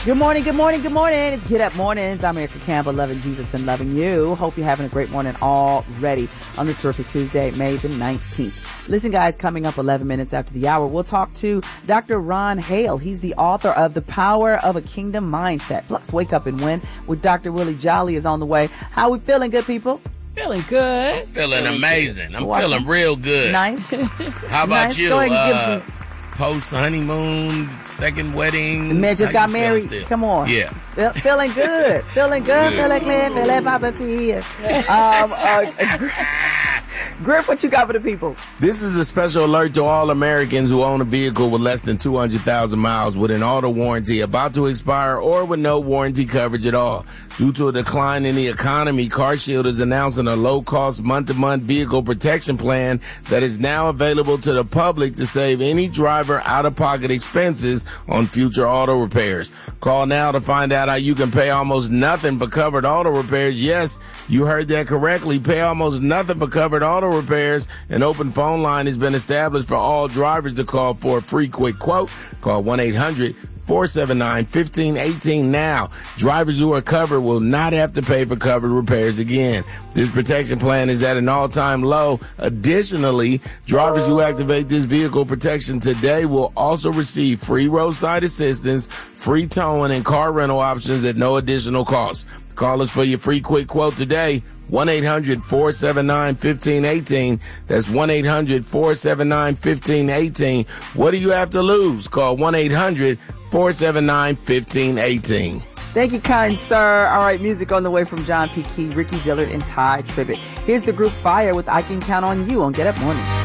Good morning, good morning, good morning. It's Get Up Mornings. I'm Erica Campbell, loving Jesus and loving you. Hope you're having a great morning already on this terrific Tuesday, May the 19th. Listen, guys, coming up 11 minutes after the hour, we'll talk to Dr. Ron Hale. He's the author of The Power of a Kingdom Mindset. Plus, Wake Up and Win with Dr. Willie Jolly is on the way. How we feeling, good people? Feeling good. Feeling amazing. I'm feeling real good. Nice. How about nice. you? Go ahead and give some... Post-honeymoon, second wedding. The man just got married. Come on. Yeah. Feeling good. Feeling good. Feeling clear. Feeling positive. Griff, what you got for the people? This is a special alert to all Americans who own a vehicle with less than 200,000 miles with an auto warranty about to expire or with no warranty coverage at all. Due to a decline in the economy, CarShield is announcing a low-cost month-to-month vehicle protection plan that is now available to the public to save any driver out-of-pocket expenses on future auto repairs. Call now to find out how you can pay almost nothing for covered auto repairs. Yes, you heard that correctly. Pay almost nothing for covered auto repairs. An open phone line has been established for all drivers to call for a free quick quote. Call 1-800-479-1518 now. Drivers who are covered will not have to pay for covered repairs again. This protection plan is at an all-time low. Additionally, drivers who activate this vehicle protection today will also receive free roadside assistance, free towing, and car rental options at no additional cost. Call us for your free quick quote today. 1-800-479-1518. That's 1-800-479-1518. What do you have to lose? Call 1-800-479-1518. Thank you, kind sir. All right, music on the way from John P. Key, Ricky Dillard, and Ty Tribbett. Here's the group Fire with I Can Count on You on Get Up Mornings.